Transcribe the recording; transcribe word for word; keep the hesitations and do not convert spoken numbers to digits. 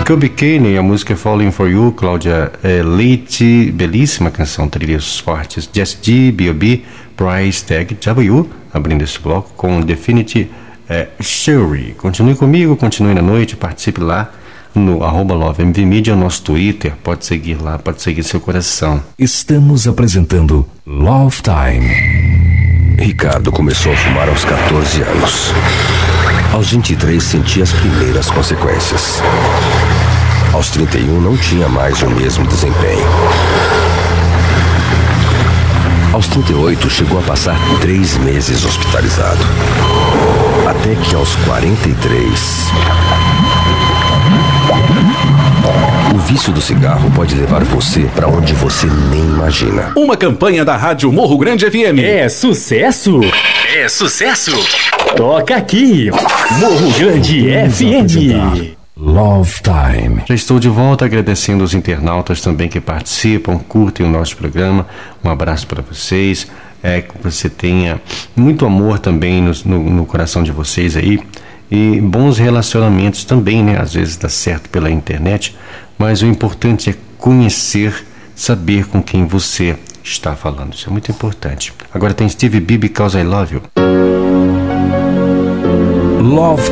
Cubby Kane, a música Falling For You, Cláudia é, Leite, belíssima canção, trilhas fortes, Jess G, B O B, Price Tag W, abrindo esse bloco com Definity é, Sherry. Continue comigo, continue na noite, participe lá no arroba LoveMVMedia, nosso Twitter, pode seguir lá, pode seguir seu coração. Estamos apresentando Love Time. Ricardo começou a fumar aos catorze anos. Aos vinte e três sentia as primeiras consequências. Aos trinta e um não tinha mais o mesmo desempenho. Aos trinta e oito chegou a passar três meses hospitalizado. Até que aos quarenta e três... O vício do cigarro pode levar você para onde você nem imagina. Uma campanha da Rádio Morro Grande F M. É sucesso! É sucesso! Toca aqui, Morro Grande F M. Love Time. Já estou de volta, agradecendo os internautas também que participam, curtem o nosso programa. Um abraço para vocês. É que você tenha muito amor também no, no, no coração de vocês aí. E bons relacionamentos também, né? Às vezes dá certo pela internet, mas o importante é conhecer, saber com quem você está falando. Isso é muito importante. Agora tem Stevie B, Because I Love You. Love